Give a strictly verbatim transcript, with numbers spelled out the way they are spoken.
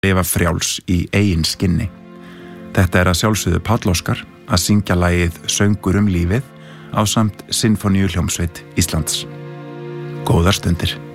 lifa frjáls í eigin skinni. Þetta er að sjálfsögðu Páll Óskar að syngja lagið Söngur um lífið ásamt Sinfóníuhljómsveit Íslands. Góðar stundir.